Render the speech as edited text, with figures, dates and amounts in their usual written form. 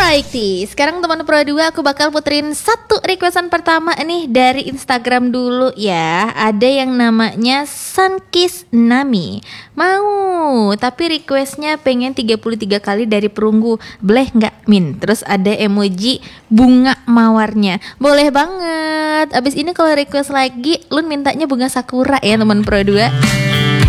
Alrighty, sekarang teman Pro 2 aku bakal puterin satu requestan pertama nih dari Instagram dulu ya. Ada yang namanya Sunkiss Nami. Mau, tapi requestnya pengen 33 kali dari perunggu. Boleh nggak Min? Terus ada emoji bunga mawarnya. Boleh banget. Abis ini kalau request lagi, lu mintanya bunga sakura ya teman Pro 2.